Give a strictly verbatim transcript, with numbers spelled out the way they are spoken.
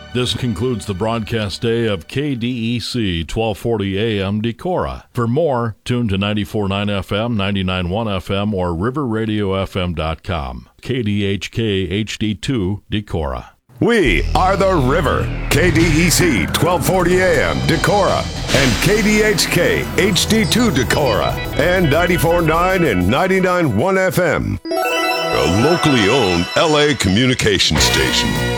This concludes the broadcast day of K D E C twelve forty A M Decorah. For more, tune to ninety-four point nine F M, ninety-nine point one F M, or river radio f m dot com. K D H K H D two Decorah. We are the River. K D E C twelve forty A M Decorah and K D H K H D two Decorah and ninety-four point nine and ninety-nine point one F M. A locally owned L A communication station.